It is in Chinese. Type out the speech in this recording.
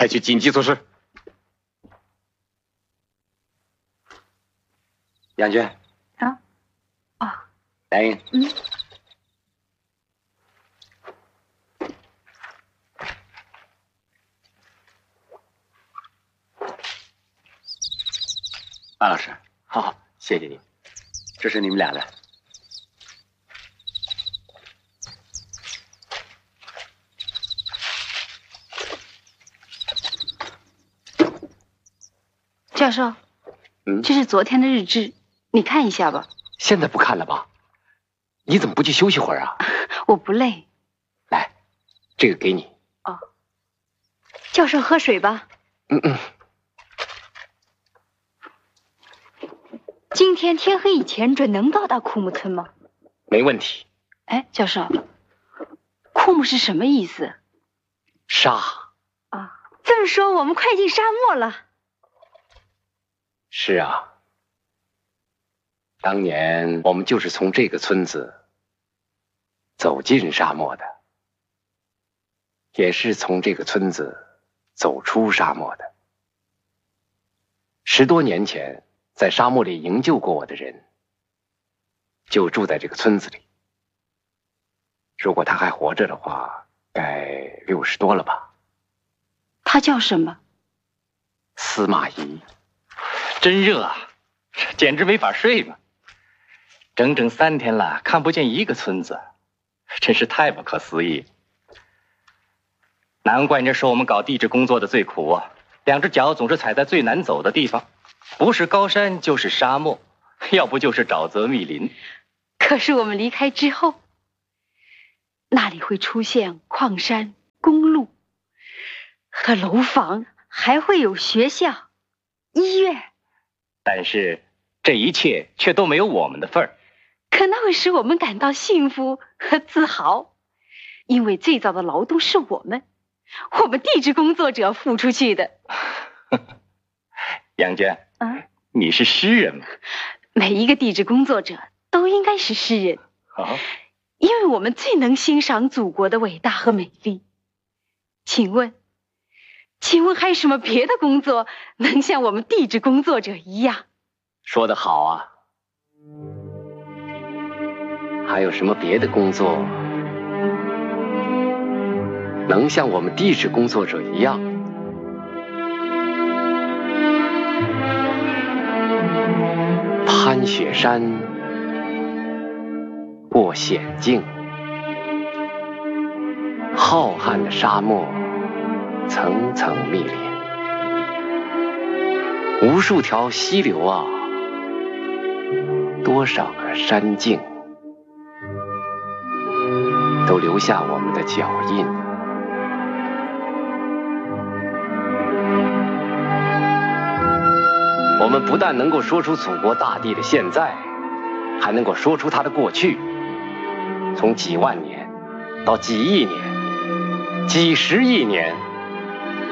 采取紧急措施。杨娟。 啊。哦。 白英。马老师，好，谢谢你。这是你们俩的。 教授，这是昨天的日志，你看一下吧。 现在不看了吧？你怎么不去休息会儿啊？ 我不累。 来，这个给你。 哦。教授喝水吧。今天天黑以前准能到达库木村吗？ 没问题。 哎，教授，库木是什么意思？ 沙。 啊，这么说我们快进沙漠了。 是啊，当年我们就是从这个村子走进沙漠的，也是从这个村子走出沙漠的。10多年前在沙漠里营救过我的人就住在这个村子里，如果他还活着的话，该60多了吧。 他叫什么？ 司马懿。 真热啊，简直没法睡嘛！整整3天了，看不见一个村子，真是太不可思议。难怪人家说我们搞地质工作的最苦啊，2只脚总是踩在最难走的地方，不是高山就是沙漠，要不就是沼泽密林。 可是我们离开之后，那里会出现矿山、公路和楼房，还会有学校、医院。 但是这一切却都没有我们的份儿。 可那会使我们感到幸福和自豪，因为最早的劳动是我们地质工作者付出去的。 杨娟，你是诗人吗？ 每一个地质工作者都应该是诗人，因为我们最能欣赏祖国的伟大和美丽。请问还有什么别的工作能像我们地质工作者一样？ 说得好啊！还有什么别的工作能像我们地质工作者一样？攀雪山，过险境，浩瀚的沙漠层层密连，无数条溪流啊，多少个山径，都留下我们的脚印。我们不但能够说出祖国大地的现在，还能够说出它的过去，从几万年到几亿年、几十亿年。